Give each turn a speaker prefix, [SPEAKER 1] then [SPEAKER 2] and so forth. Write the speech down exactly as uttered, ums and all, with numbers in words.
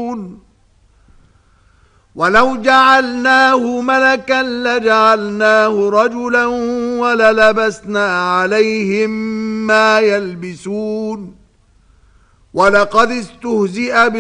[SPEAKER 1] يعملون ولو جعلناه ملكا لجعلناه رجلا وللبسنا عليهم ما يلبسون ولقد استهزئ